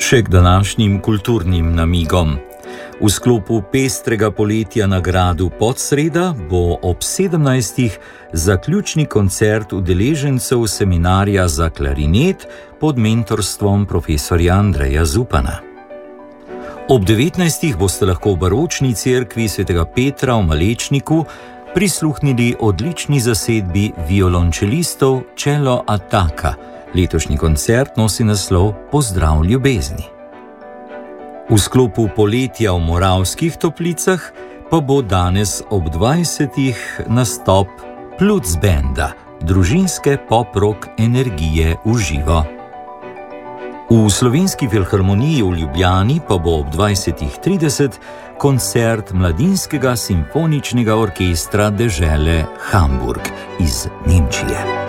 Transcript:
Še k današnjim kulturnim namigom. V sklopu pestrega poletja na gradu Podsreda bo ob 17. zaključni koncert udeležencev seminarja za klarinet pod mentorstvom profesorja Andreja Zupana. Ob 19. boste lahko v baročni cerkvi svetega Petra v Malečniku prisluhnili odlični zasedbi violončelistov Cello Attacca. Letošnji koncert nosi naslov Pozdrav ljubezni. V sklopu poletja v Moravskih Toplicah pa bo danes ob 20. nastop Pluc benda, družinske pop-rock energije v živo. V Slovenski filharmoniji v Ljubljani pa bo ob 20:30 koncert Mladinskega simfoničnega orkestra dežele Hamburg iz Nemčije.